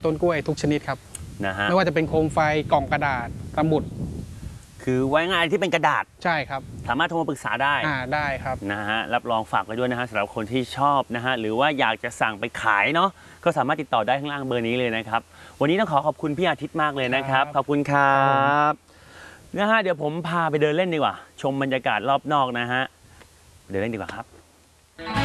ต้นกล้วยทุกชนิดครับนะฮะไม่ว่าจะเป็นโคมไฟกล่องกระดาษสมุดคือไว้งานที่เป็นกระดาษใช่ครับสามารถโทรมาปรึกษาได้ได้ครับนะฮะรับรองฝากไว้ด้วยนะฮะสำหรับคนที่ชอบนะฮะหรือว่าอยากจะสั่งไปขายเนาะก็สามารถติดต่อได้ข้างล่างเบอร์นี้เลยนะครับวันนี้ต้องขอบคุณพี่อาทิตย์มากเลยนะครับขอบคุณครับนะฮะเดี๋ยวผมพาไปเดินเล่นดีกว่าชมบรรยากาศรอบนอกนะฮะเดินเล่นดีกว่าครับ